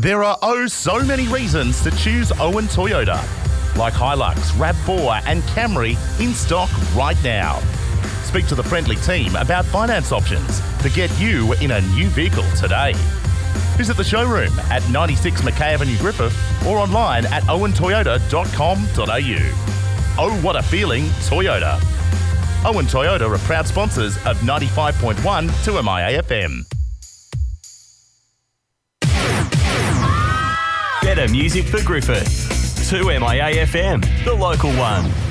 There are so many reasons to choose Owen Toyota, like Hilux, RAV4 and Camry in stock right now. Speak to the friendly team about finance options to get you in a new vehicle today. Visit the showroom at 96 Mackay Avenue, Griffith, or online at owentoyota.com.au. Oh, what a feeling, Toyota. Owen Toyota are proud sponsors of 95.1 2MIA FM. Better music for Griffith. 2MIA FM, the local one.